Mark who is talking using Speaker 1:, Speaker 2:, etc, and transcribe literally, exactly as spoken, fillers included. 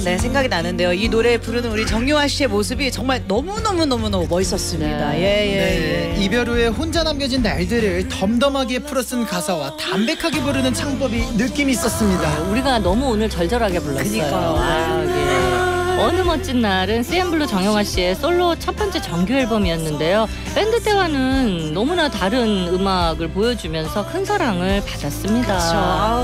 Speaker 1: 네, 생각이 나는데요. 이 노래 부르는 우리 정요아 씨의 모습이 정말 너무너무너무너무 멋있었습니다.
Speaker 2: 네.
Speaker 1: 예, 예,
Speaker 3: 네,
Speaker 1: 예.
Speaker 3: 이별 후에 혼자 남겨진 날들을 덤덤하게 풀어쓴 가사와 담백하게 부르는 창법이 느낌이 있었습니다.
Speaker 2: 우리가 너무 오늘 절절하게 불렀어요.
Speaker 1: 그니까요.
Speaker 2: 아, 예. 어느 멋진 날은 씨엠블루 정영아 씨의 솔로 첫 번째 정규 앨범이었는데요. 밴드 때와는 너무나 다른 음악을 보여주면서 큰 사랑을 받았습니다.
Speaker 1: 그렇죠.